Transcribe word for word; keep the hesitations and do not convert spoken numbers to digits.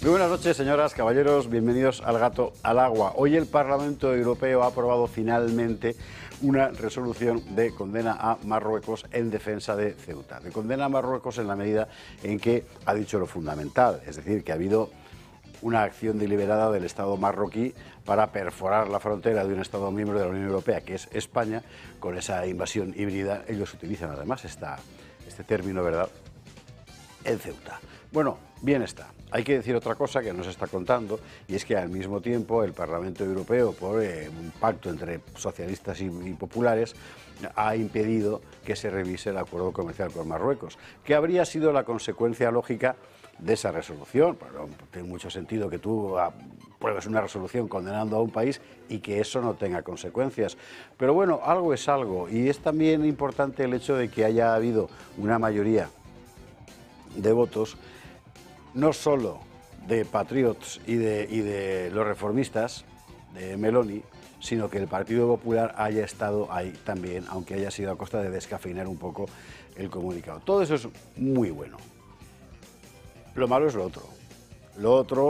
Muy buenas noches, señoras, caballeros, bienvenidos al Gato al Agua. Hoy el Parlamento Europeo ha aprobado finalmente una resolución de condena a Marruecos en defensa de Ceuta. De condena a Marruecos en la medida en que ha dicho lo fundamental, es decir, que ha habido una acción deliberada del Estado marroquí para perforar la frontera de un Estado miembro de la Unión Europea, que es España, con esa invasión híbrida. Ellos utilizan además esta, este término, ¿verdad?, en Ceuta. Bueno, bien está. Hay que decir otra cosa que no se está contando, y es que al mismo tiempo el Parlamento Europeo, por eh, un pacto entre socialistas y, y populares, ha impedido que se revise el acuerdo comercial con Marruecos, que habría sido la consecuencia lógica de esa resolución. Pero tiene mucho sentido que tú apruebes una resolución condenando a un país y que eso no tenga consecuencias. Pero bueno, algo es algo, y es también importante el hecho de que haya habido una mayoría de votos, no solo de Patriots y de, y de los reformistas, de Meloni, sino que el Partido Popular haya estado ahí también, aunque haya sido a costa de descafeinar un poco el comunicado. Todo eso es muy bueno. Lo malo es lo otro. Lo otro